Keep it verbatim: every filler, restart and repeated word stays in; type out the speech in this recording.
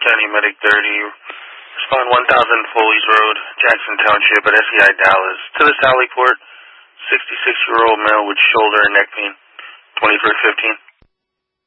County Medic thirty. Respond one thousand Foley's Road, Jackson Township at S E I Dallas. To the Sally Port, sixty-six-year-old male with shoulder and neck pain, twenty-three fifteen.